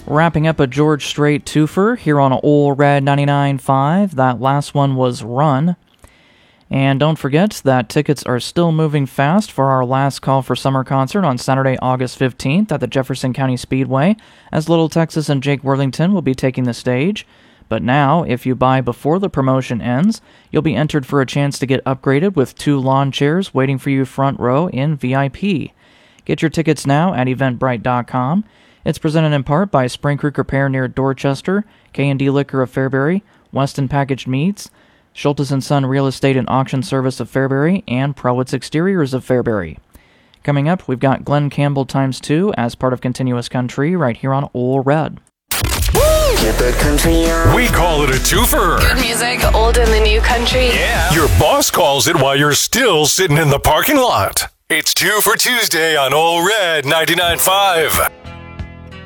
Wrapping up a George Strait twofer here on Ole Red 99.5. That last one was Run. And don't forget that tickets are still moving fast for our last call for summer concert on Saturday, August 15th at the Jefferson County Speedway, as Little Texas and Jake Worthington will be taking the stage. But now, if you buy before the promotion ends, you'll be entered for a chance to get upgraded with 2 lawn chairs waiting for you front row in VIP. Get your tickets now at eventbrite.com. It's presented in part by Spring Creek Repair near Dorchester, K&D Liquor of Fairbury, Weston Packaged Meats, Schultes & Son Real Estate and Auction Service of Fairbury, and Prowitz Exteriors of Fairbury. Coming up, we've got Glenn Campbell ×2 as part of Continuous Country right here on Ole Red. Get the country on. We call it a twofer. Good music, old and the new country. Yeah. Your boss calls it while you're still sitting in the parking lot. It's 2 for Tuesday on Ole Red 99.5.